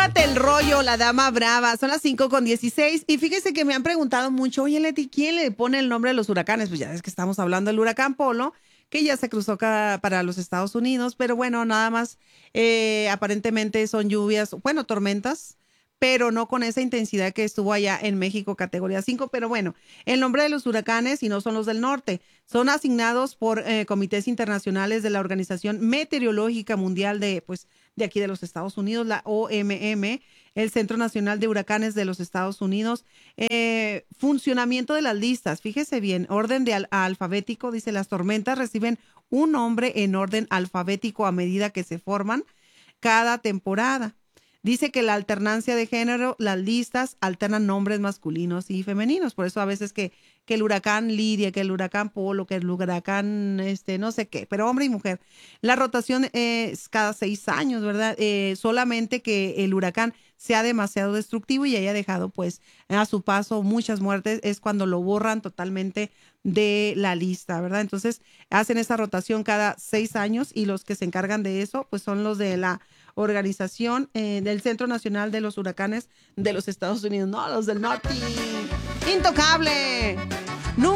Súbate el rollo, la dama brava. Son las 5:16 y fíjese que me han preguntado mucho, oye Leti, ¿quién le pone el nombre a los huracanes? Pues ya es que estamos hablando del huracán Polo, que ya se cruzó para los Estados Unidos, pero bueno, nada más aparentemente son lluvias, bueno, tormentas, pero no con esa intensidad que estuvo allá en México, categoría 5. Pero bueno, el nombre de los huracanes, y no son los del norte, son asignados por comités internacionales de la Organización Meteorológica Mundial de aquí de los Estados Unidos, la OMM, el Centro Nacional de Huracanes de los Estados Unidos. Funcionamiento de las listas, fíjese bien, orden de alfabético, dice, las tormentas reciben un nombre en orden alfabético a medida que se forman cada temporada. Dice que la alternancia de género, las listas alternan nombres masculinos y femeninos. Por eso a veces que el huracán Lidia, que el huracán Polo, que el huracán no sé qué, pero hombre y mujer. La rotación es cada 6 años, ¿verdad? Solamente que el huracán sea demasiado destructivo y haya dejado pues a su paso muchas muertes, es cuando lo borran totalmente de la lista, ¿verdad? Entonces hacen esa rotación cada 6 años y los que se encargan de eso pues son los de la organización del Centro Nacional de los Huracanes de los Estados Unidos, no, los del norte. ¡Intocable!